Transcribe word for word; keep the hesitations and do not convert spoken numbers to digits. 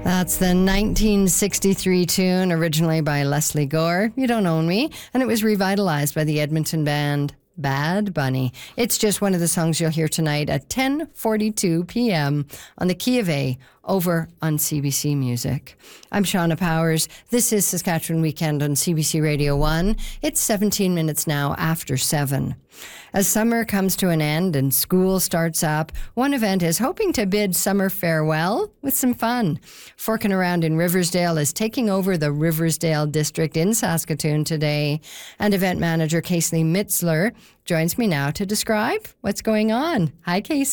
That's the nineteen sixty-three tune, originally by Leslie Gore, You Don't Own Me, and it was revitalized by the Edmonton band Bad Bunny. It's just one of the songs you'll hear tonight at ten forty-two p.m. on the Key of A over on C B C Music. I'm Shauna Powers. This is Saskatchewan Weekend on C B C Radio one. It's seventeen minutes now after seven. As summer comes to an end and school starts up, one event is hoping to bid summer farewell with some fun. Forking Around in Riversdale is taking over the Riversdale District in Saskatoon today, and event manager Casey Mitzler joins me now to describe what's going on. Hi, Casey.